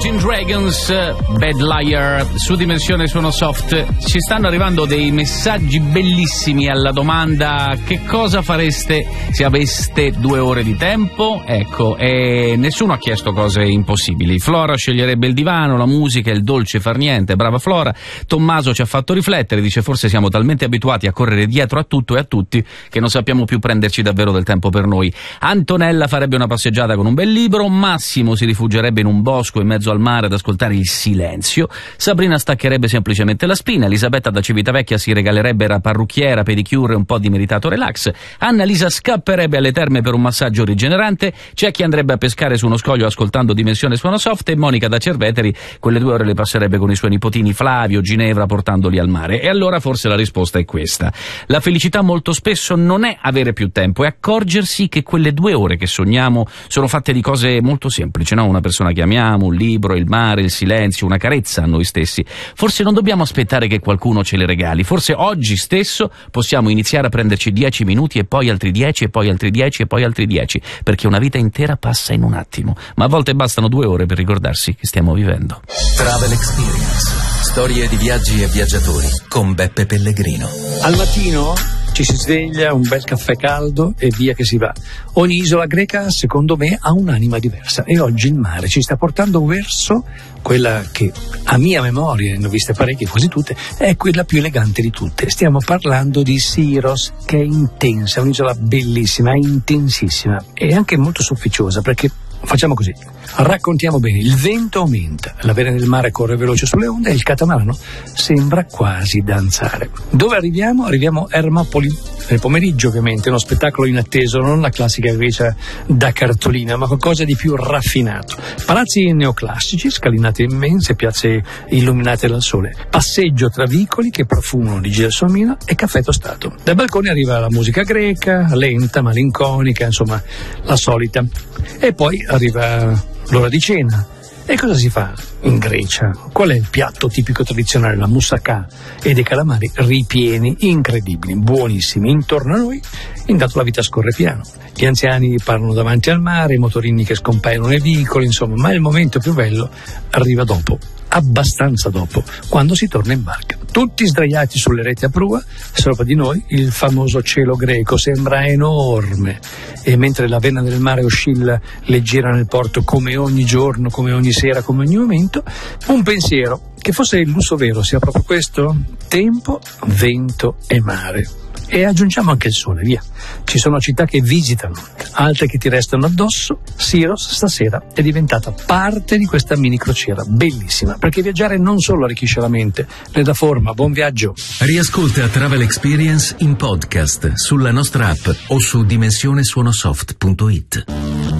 Imagine Dragons, Bad Liar, su Dimensione Suono Soft. Ci stanno arrivando dei messaggi bellissimi alla domanda: che cosa fareste se aveste 2 ore di tempo? Ecco, e nessuno ha chiesto cose impossibili. Flora sceglierebbe il divano, la musica, il dolce far niente, brava Flora. Tommaso ci ha fatto riflettere, dice: forse siamo talmente abituati a correre dietro a tutto e a tutti che non sappiamo più prenderci davvero del tempo per noi. Antonella farebbe una passeggiata con un bel libro, Massimo si rifugierebbe in un bosco in mezzo al mare ad ascoltare il silenzio, Sabrina staccherebbe semplicemente la spina, Elisabetta da Civitavecchia si regalerebbe la parrucchiera, pedicure e un po' di meritato relax, Annalisa scapperebbe alle terme per un massaggio rigenerante, c'è chi andrebbe a pescare su uno scoglio ascoltando Dimensione Suono Soft e Monica da Cerveteri quelle 2 ore le passerebbe con i suoi nipotini Flavio, Ginevra, portandoli al mare. E allora forse la risposta è questa: la felicità molto spesso non è avere più tempo, è accorgersi che quelle 2 ore che sogniamo sono fatte di cose molto semplici, no? Una persona che amiamo, un libro, il mare, il silenzio, una carezza a noi stessi. Forse non dobbiamo aspettare che qualcuno ce le regali, forse oggi stesso possiamo iniziare a prenderci 10 minuti e poi altri 10 e poi altri 10 e poi altri 10, perché una vita intera passa in un attimo, ma a volte bastano 2 ore per ricordarsi che stiamo vivendo. Travel Experience, storie di viaggi e viaggiatori con Beppe Pellegrino. Al mattino ci si sveglia, un bel caffè caldo e via che si va. Ogni isola greca, secondo me, ha un'anima diversa e oggi il mare ci sta portando verso quella che, a mia memoria, ne ho viste parecchie, quasi tutte, è quella più elegante di tutte. Stiamo parlando di Siros, che è intensa, è un'isola bellissima, è intensissima e anche molto sofficiosa, perché facciamo così, raccontiamo bene. Il vento aumenta, la vena del mare corre veloce sulle onde e il catamarano sembra quasi danzare. Dove arriviamo? Arriviamo a Ermopoli nel pomeriggio, ovviamente, uno spettacolo inatteso, non la classica Grecia da cartolina, ma qualcosa di più raffinato. Palazzi neoclassici, scalinate immense, piazze illuminate dal sole, passeggio tra vicoli che profumano di gelsomino e caffè tostato. Dai balconi arriva la musica greca, lenta, malinconica, insomma, la solita. E poi arriva l'ora di cena. E cosa si fa in Grecia? Qual è il piatto tipico tradizionale? La moussaka e dei calamari ripieni, incredibili, buonissimi. Intorno a noi, intanto la vita scorre piano. Gli anziani parlano davanti al mare, i motorini che scompaiono nei vicoli, insomma, ma il momento più bello arriva dopo, abbastanza dopo, quando si torna in barca. Tutti sdraiati sulle reti a prua, sopra di noi il famoso cielo greco sembra enorme e mentre la vena del mare oscilla leggera nel porto come ogni giorno, come ogni sera, come ogni momento, un pensiero: che forse il lusso vero sia proprio questo? Tempo, vento e mare. E aggiungiamo anche il sole, via. Ci sono città che visitano, altre che ti restano addosso. Siros stasera è diventata parte di questa mini crociera bellissima, perché viaggiare non solo arricchisce la mente, le dà forma. Buon viaggio. Riascolta Travel Experience in podcast sulla nostra app o su dimensionesuonosoft.it.